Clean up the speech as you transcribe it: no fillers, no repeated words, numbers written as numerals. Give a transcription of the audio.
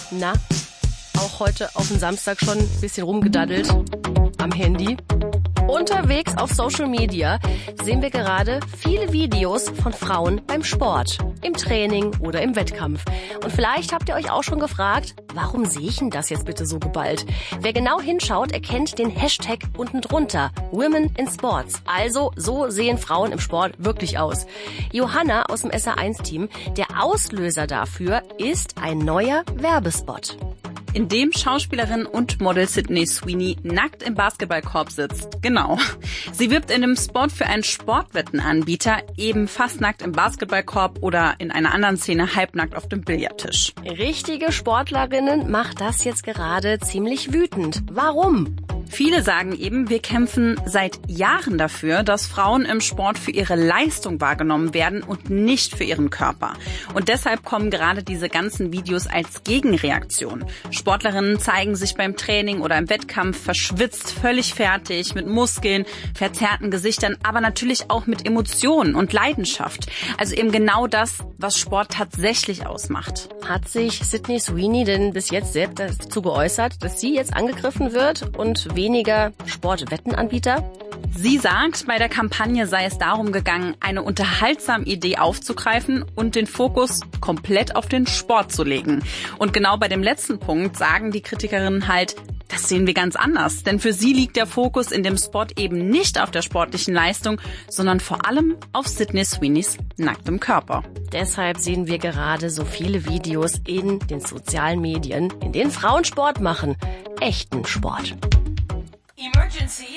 Na, auch heute auf dem Samstag schon ein bisschen rumgedaddelt am Handy. Unterwegs auf Social Media sehen wir gerade viele Videos von Frauen beim Sport, im Training oder im Wettkampf. Und vielleicht habt ihr euch auch schon gefragt, warum sehe ich denn das jetzt bitte so geballt? Wer genau hinschaut, erkennt den Hashtag unten drunter, Women in Sports. Also so sehen Frauen im Sport wirklich aus. Johanna aus dem SR1-Team, der Auslöser dafür ist ein neuer Werbespot. In dem Schauspielerin und Model Sydney Sweeney nackt im Basketballkorb sitzt. Genau. Sie wirbt in dem Spot für einen Sportwettenanbieter eben fast nackt im Basketballkorb oder in einer anderen Szene halbnackt auf dem Billardtisch. Richtige Sportlerinnen macht das jetzt gerade ziemlich wütend. Warum? Viele sagen eben, wir kämpfen seit Jahren dafür, dass Frauen im Sport für ihre Leistung wahrgenommen werden und nicht für ihren Körper. Und deshalb kommen gerade diese ganzen Videos als Gegenreaktion. Sportlerinnen zeigen sich beim Training oder im Wettkampf verschwitzt, völlig fertig, mit Muskeln, verzerrten Gesichtern, aber natürlich auch mit Emotionen und Leidenschaft. Also eben genau das, was Sport tatsächlich ausmacht. Hat sich Sydney Sweeney denn bis jetzt selbst dazu geäußert, dass sie jetzt angegriffen wird und weniger Sportwettenanbieter? Sie sagt, bei der Kampagne sei es darum gegangen, eine unterhaltsame Idee aufzugreifen und den Fokus komplett auf den Sport zu legen. Und genau bei dem letzten Punkt sagen die Kritikerinnen halt, das sehen wir ganz anders. Denn für sie liegt der Fokus in dem Spot eben nicht auf der sportlichen Leistung, sondern vor allem auf Sydney Sweeneys nacktem Körper. Deshalb sehen wir gerade so viele Videos in den sozialen Medien, in denen Frauen Sport machen. Echten Sport. Emergency!